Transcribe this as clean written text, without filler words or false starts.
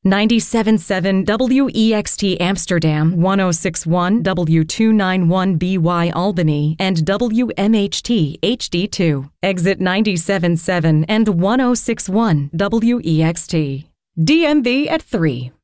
97.7 WEXT Amsterdam, 106.1 W291BY Albany, and WMHT HD2. Exit 97.7 and 106.1 WEXT. DMV at 3.